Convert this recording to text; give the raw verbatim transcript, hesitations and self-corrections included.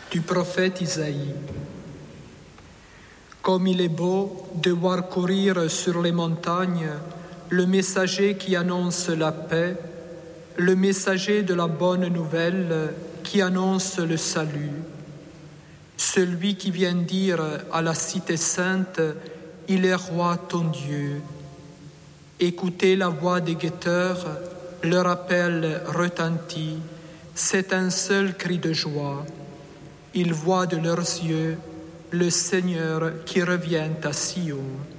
Du prophète Isaïe. Comme il est beau de voir courir sur les montagnes le messager qui annonce la paix, le messager de la bonne nouvelle qui annonce le salut, celui qui vient dire à la cité sainte, il est roi ton Dieu. Écoutez la voix des guetteurs, leur appel retentit, c'est un seul cri de joie. Ils voient de leurs yeux le Seigneur qui revient à Sion.